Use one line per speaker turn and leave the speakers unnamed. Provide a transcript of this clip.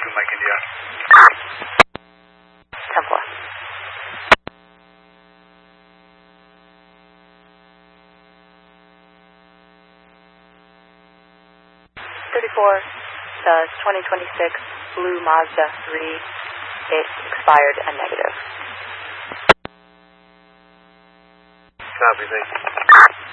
Mike India.
10-4. The 2026 blue Mazda 3, it expired and negative.
Copy, thank you.